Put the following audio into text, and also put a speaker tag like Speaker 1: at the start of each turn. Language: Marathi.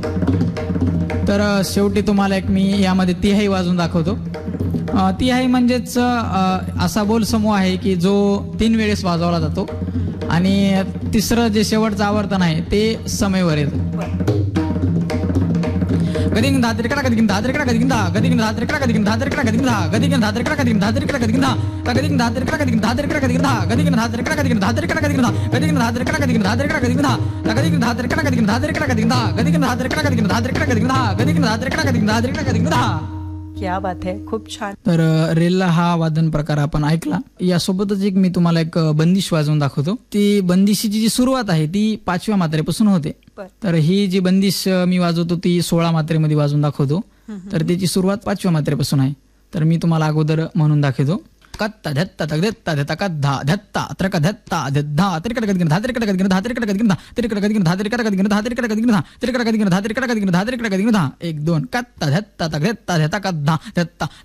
Speaker 1: तर शेवटी तुम्हाला एक मी यामध्ये तिहाई वाजवून दाखवतो. तिहाई म्हणजेच असा बोल समूह आहे की जो 3 वेळेस वाजवला जातो आणि तिसरं जे शेवटचं आवर्तन आहे ते समयवर येतं. गदिंग धात्रिकडा गदिंग धात्रिकडा गदिंग धा गदिंग धात्रिकडा गदिंग धात्रिकडा गदिंग धा गदिंग धात्रिकडा गदिंग धात्रिकडा गदिंग धा गदिंग धात्रिकडा गदिंग धात्रिकडा गदिंग धा गदिंग धात्रिकडा गदिंग धात्रिकडा गदिंग धा गदिंग धात्रिकडा गदिंग धात्रिकडा गदिंग धा गदिंग धात्रिकडा गदिंग धात्रिकडा गदिंग धा गदिंग धात्रिकडा गदिंग धात्रिकडा गदिंग धा गदिंग धात्रिकडा गदिंग धात्रिकडा गदिंग धा.
Speaker 2: क्या बात आहे, खूप छान.
Speaker 1: तर रेल्ला हा वादन प्रकार आपण ऐकला. यासोबतच एक मी तुम्हाला एक बंदिश वाजवून दाखवतो. ती बंदिशीची जी सुरुवात आहे ती 5व्या मात्रेपासून होते. तर ही जी बंदिश मी वाजवतो ती 16 मात्रेमध्ये वाजवून दाखवतो. तर त्याची सुरुवात 5व्या मात्रेपासून आहे. तर मी तुम्हाला अगोदर म्हणून दाखवतो. कत्ता धत्ता तगदेत्ता धत्ता कद्धा धत्ता त्रक धत्ता धद्धा त्रिकड गदिगिन धात्रिकड गदिगिन धात्रिकड गदिगिन धा त्रिकड गदिगिन धात्रिकड गदिगिन धात्रिकड गदिगिन धा त्रिकड गदिगिन धात्रिकड गदिगिन धात्रिकड गदिगिन धा 1 2 कत्ता धत्ता तगदेत्ता धत्ता कद्धा धत्ता